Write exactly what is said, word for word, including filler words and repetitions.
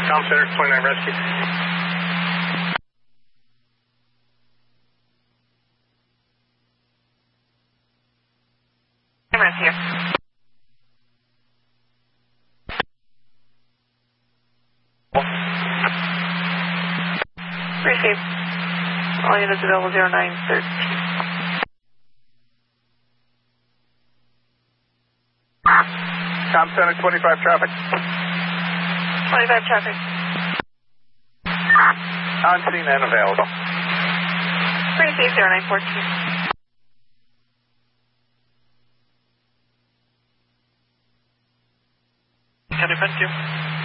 Tom Center, twenty-nine Rescue. Rescue. Received. All units available zero nine thirteen. Tom Center, twenty-five traffic. twenty-five traffic. On scene and available. Received zero nine fourteen. Can I defend you?